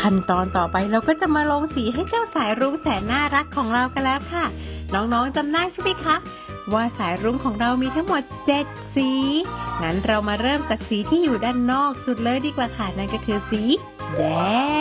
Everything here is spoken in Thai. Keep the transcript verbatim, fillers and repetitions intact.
ขั้นตอนต่อไปเราก็จะมาลงสีให้เจ้าสายรุ้งแสนน่ารักของเรากันแล้วค่ะน้องๆจำได้ใช่ไหมคะว่าสายรุ้งของเรามีทั้งหมดเจ็ดสีงั้นเรามาเริ่มจากสีที่อยู่ด้านนอกสุดเลยดีกว่าค่ะนั่นก็คือสีแดง